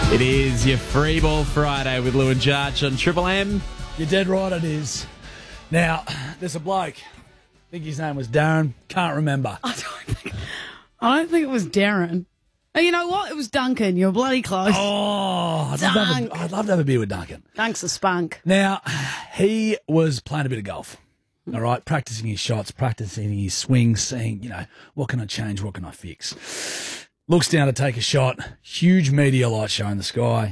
It is your Free Ball Friday with Lou and Judge on Triple M. You're dead right, it is. Now, there's a bloke. I think his name was Darren. Can't remember. I don't think it was Darren. Oh, you know what? It was Duncan. You're bloody close. Oh, I'd love to have a beer with Duncan. Thanks, the spunk. Now, he was playing a bit of golf. All right, practicing his shots, practicing his swings, seeing, what can I change, what can I fix? Looks down to take a shot. Huge meteorite show in the sky.